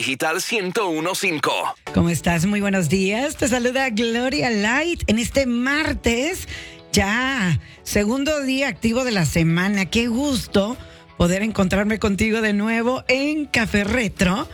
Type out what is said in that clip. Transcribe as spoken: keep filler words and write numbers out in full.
Digital ciento uno punto cinco. ¿Cómo estás? Muy buenos días. Te saluda Gloria Light en este martes, ya segundo día activo de la semana. Qué gusto poder encontrarme contigo de nuevo en Café Retro.